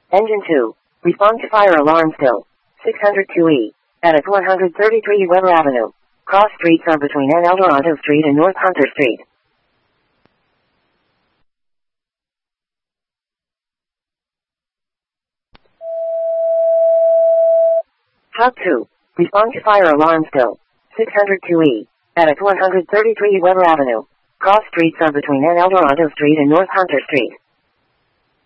Engine 2. Respond to fire alarm still. 602E. At 133 Weber Avenue. Cross streets are between N. Eldorado Street and North Hunter Street. Hub 2. Respond to fire alarm still. 602E. At 133 Weber Avenue. Cross streets are between N. Eldorado Street and North Hunter Street.